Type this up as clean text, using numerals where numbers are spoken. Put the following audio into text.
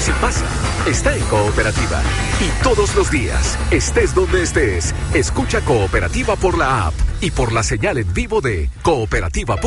si pasa, está en Cooperativa. Y todos los días, estés donde estés, escucha Cooperativa por la app y por la señal en vivo de cooperativa.com.